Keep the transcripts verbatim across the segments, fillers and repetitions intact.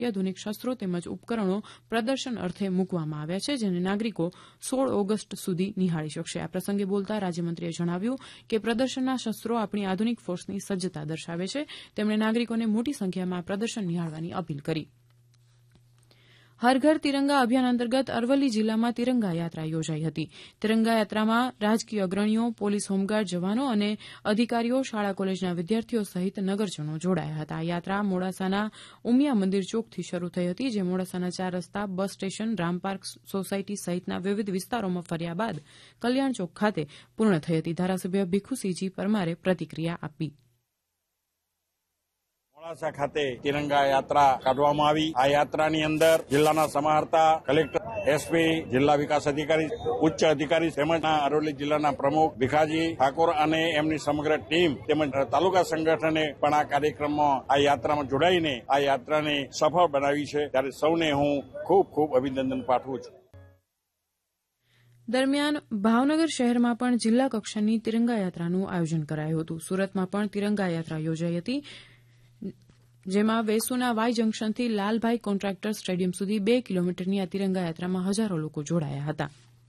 અત્યાધુનિક શસ્ત્રો તેમજ ઉપકરણો પ્રદર્શન અર્થે મૂકવામાં આવ્યા છે, જેને નાગરિકો સોળ ઓગસ્ટ સુધી નિહાળી શકશે. આ પ્રસંગે બોલતા રાજ્યમંત્રીએ જણાવ્યું કે પ્રદર્શનના શસ્ત્રો આપણી આધુનિક ફોર્સની સજ્જતા દર્શાવે છે. તેમણે નાગરિકોને મોટી સંખ્યામાં પ્રદર્શન નિહાળવાની અપીલ કરી. હર ઘર તિરંગા અભિયાન અંતર્ગત અરવલ્લી જિલ્લામાં તિરંગા યાત્રા યોજાઈ હતી. તિરંગા યાત્રામાં રાજકીય અગ્રણીઓ, પોલીસ હોમગાર્ડ જવાનો અને અધિકારીઓ, શાળા કોલેજના વિદ્યાર્થીઓ સહિત નગરજનો જોડાયા હતા. આ યાત્રા મોડાસાના ઉમિયા મંદિર ચોકથી શરૂ થઈ હતી, જે મોડાસાના ચાર રસ્તા, બસ સ્ટેશન, રામપાર્ક સોસાયટી સહિતના વિવિધ વિસ્તારોમાં ફર્યા બાદ કલ્યાણ ચોક ખાતે પૂર્ણ થઈ હતી. ધારાસભ્ય ભીખુસિંહજી પરમારે પ્રતિક્રિયા આપી. મોડાસા ખાતે તિરંગા યાત્રા કાઢવામાં આવી. આ યાત્રાની અંદર જિલ્લાના સમાહર્તા, કલેક્ટર, એસપી, જિલ્લા વિકાસ અધિકારી, ઉચ્ચ અધિકારી તેમજ અરવલ્લી જિલ્લાના પ્રમુખ ભીખાજી ઠાકોર અને એમની સમગ્ર ટીમ તેમજ તાલુકા સંગઠને પણ આ કાર્યક્રમમાં આ યાત્રામાં જોડાઈને આ યાત્રાને સફળ બનાવી છે. ત્યારે સૌને હું ખૂબ ખૂબ અભિનંદન પાઠવું છું. દરમિયાન ભાવનગર શહેરમાં પણ જિલ્લા કક્ષાની તિરંગા યાત્રાનું આયોજન કરાયું હતું. સુરતમાં પણ તિરંગા યાત્રા યોજાઈ હતી, જેમાં વેસુના વાય જંકશનથી લાલભાઈ કોન્ટ્રાક્ટર સ્ટેડિયમ સુધી બે કિલોમીટરની આ તિરંગા યાત્રામાં હજારો લોકો જોડાયા હતા.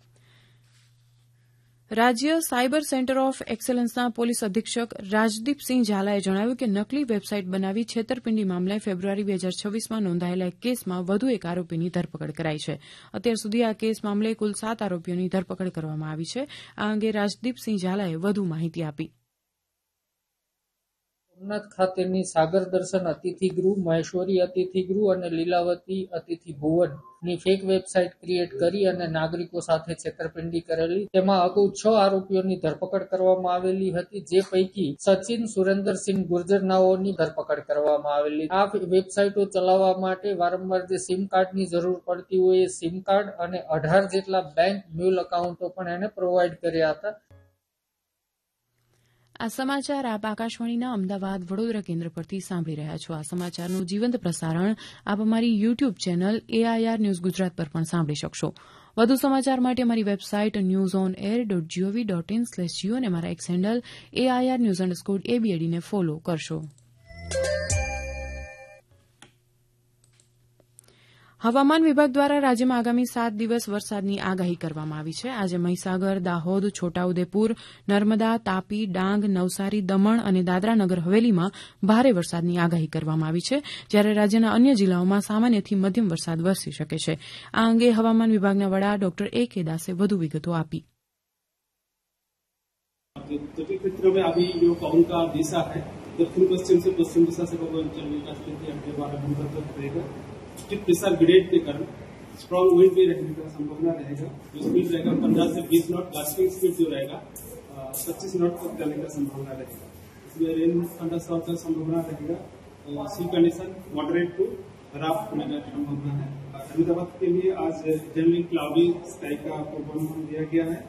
રાજ્ય સાયબર સેન્ટર ઓફ એક્સેલન્સના પોલીસ અધિક્ષક રાજદીપસિંહ ઝાલાએ જણાવ્યું કે નકલી વેબસાઇટ બનાવી છેતરપિંડી મામલે ફેબ્રુઆરી બે હજાર છવ્વીસમાં નોંધાયેલા એક કેસમાં વધુ એક આરોપીની ધરપકડ કરાઈ છે. અત્યાર સુધી આ કેસ મામલે કુલ સાત આરોપીઓની ધરપકડ કરવામાં આવી છે. આ અંગે રાજદીપસિંહ ઝાલાએ વધુ માહિતી આપી. સોમનાથ ખાતેની સાગર દર્શન અતિથિગૃહ, મહેશ્વરી અતિથિગૃહ અને લીલાવતી અતિથિ ભુવનની ફેક વેબસાઇટ ક્રિએટ કરી અને નાગરિકો સાથે છેતરપિંડી કરેલી. તેમાં અગાઉ છ આરોપીઓની ધરપકડ કરવામાં આવેલી હતી, જે પૈકી સચિન સુરેન્દ્રસિંહ ગુર્જર નાઓની ધરપકડ કરવામાં આવેલી. આ વેબસાઇટો ચલાવવા માટે વારંવાર જે સિમ કાર્ડની જરૂર પડતી હોય એ સિમ કાર્ડ અને અઢાર જેટલા બેંક મ્યુલ એકાઉન્ટો પણ એને પ્રોવાઈડ કર્યા હતા. આ સમાચાર આપ આકાશવાણીના અમદાવાદ વડોદરા કેન્દ્ર પરથી સાંભળી રહ્યા છો. આ સમાચારનું જીવંત પ્રસારણ આપ અમારી YouTube channel AIR news Gujarat પર પણ સાંભળી શકશો. વધુ સમાચાર માટે અમારી website news on air dot GOV dot in slash Jio અને અમારા એક handle AIR news underscore એબીએડીને follow કરશો. હવામાન વિભાગ દ્વારા રાજ્યમાં આગામી સાત દિવસ વરસાદની આગાહી કરવામાં આવી છે. આજે મહીસાગર, દાહોદ, છોટાઉદેપુર, નર્મદા, તાપી, ડાંગ, નવસારી, દમણ અને દાદરાનગર હવેલીમાં ભારે વરસાદની આગાહી કરવામાં આવી છે, જ્યારે રાજ્યના અન્ય જિલ્લાઓમાં સામાન્યથી મધ્યમ વરસાદ વરસી શકે છે. આ અંગે હવામાન વિભાગના વડા ડોક્ટર એ કે દાસે વધુ વિગતો આપી. दक्षिण पश्चिम से पश्चिम दिशा से पवन चलने का स्थिति अगले बारह घंटों तक रहेगा. स्टिफ प्रेशर ग्रेड के कारण स्ट्रॉन्ग विंड भी रहने का संभावना रहेगा. जो स्पीड रहेगा पंद्रह से बीस नॉट, गास्टिंग स्पीड जो रहेगा पच्चीस नॉट तक जाने का संभावना रहेगा. इसमें रेन थंडरस्टॉर्म का संभावना रहेगा. सी कंडीशन मॉडरेट टू खराब होने का संभावना है. अहमदाबाद के लिए आज जनरली क्लाउडी स्काई का पूर्वानुमान दिया गया है.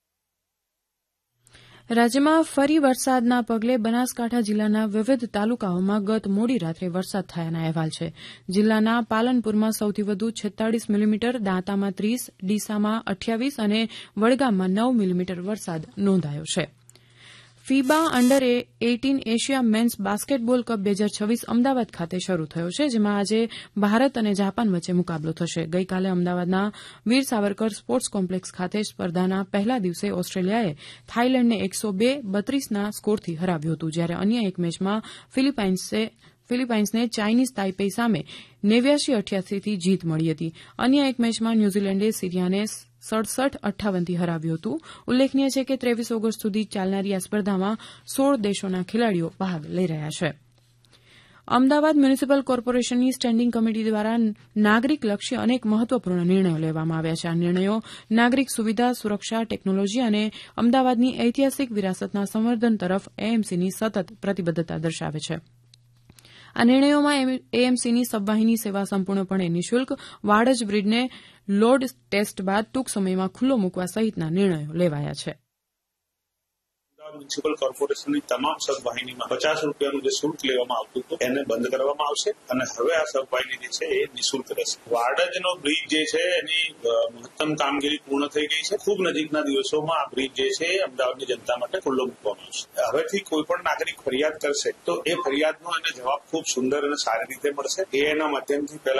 રાજ્યમાં ફરી વરસાદના પગલે બનાસકાંઠા જિલ્લાના વિવિધ તાલુકાઓમાં ગત મોડી રાત્રે વરસાદ થયાના અહેવાલ છે. જિલ્લાના પાલનપુરમાં સૌથી વધુ છેતાળીસ મિલીમીટર, દાંતામાં ત્રીસ, ડીસામાં અઠ્યાવીસ અને વડગામમાં નવ મિલીમીટર વરસાદ નોંધાયો છે. ફીબા under eighteen Asia men's basketball cup બે હજાર છવ્વીસ અમદાવાદ ખાતે શરૂ થયો છે, જેમાં આજે ભારત અને જાપાન વચ્ચે મુકાબલો થશે. ગઈકાલે અમદાવાદના વીર સાવરકર સ્પોર્ટ્સ કોમ્પ્લેક્સ ખાતે સ્પર્ધાના પહેલા દિવસે ઓસ્ટ્રેલિયાએ થાઇલેન્ડને એકસો બે બત્રીસના સ્કોરથી હરાવ્યું હતું, જ્યારે અન્ય એક મેચમાં ફિલિપાઇન્સે ફિલિપાઇન્સને ચાઇનીઝ તાઇપેઈ સામે નેવ્યાસી અઠ્યાસીથી જીત મળી હતી. અન્ય એક મેચમાં ન્યૂઝીલેન્ડે સીરિયાને સડસઠ અઠ્ઠાવનથી હરાવ્યું હતું. ઉલ્લેખનીય છે કે ત્રેવીસ ઓગસ્ટ સુધી ચાલનારી આ સ્પર્ધામાં સોળ દેશોના ખેલાડીઓ ભાગ લઈ રહ્યા છે. અમદાવાદ મ્યુનિસિપલ કોર્પોરેશનની સ્ટેન્ડિંગ કમિટી દ્વારા નાગરિકલક્ષી અનેક મહત્વપૂર્ણ નિર્ણયો લેવામાં આવ્યા છે. આ નિર્ણયો નાગરિક સુવિધા, સુરક્ષા, ટેકનોલોજી અને અમદાવાદની ઐતિહાસિક વિરાસતના સંવર્ધન તરફ એએમસીની સતત પ્રતિબદ્ધતા દર્શાવે છે. આ નિર્ણયોમાં એએમસીની સબવાહિની સેવા સંપૂર્ણપણે નિઃશુલ્ક, વાડજ બ્રિજને લોડ ટેસ્ટ બાદ ટૂંક સમયમાં ખુલ્લો મૂકવા સહિતના નિર્ણયો લેવાયા છે. મ્યુનિસિપલ કોર્પોરેશનની તમામ સબવાહિનીમાં પચાસ રૂપિયાનું જે શુલ્ક લેવામાં આવતું હતું એને બંધ કરવામાં આવશે અને હવે આ સબવાહિની જે છે એ નિઃશુલ્ક રહેશે. વાડજનો બ્રિજ જે છે એની મહત્તમ કામગીરી પૂર્ણ થઈ ગઈ છે. ખૂબ નજીકના દિવસોમાં આ બ્રિજ જે છે એ અમદાવાદની જનતા માટે ખુલ્લો મૂકવામાં આવશે. હવેથી કોઈ પણ નાગરિક ફરિયાદ કરશે તો એ ફરિયાદનો એને જવાબ ખૂબ સુંદર અને સારી રીતે મળશે. એના માધ્યમથી પહેલા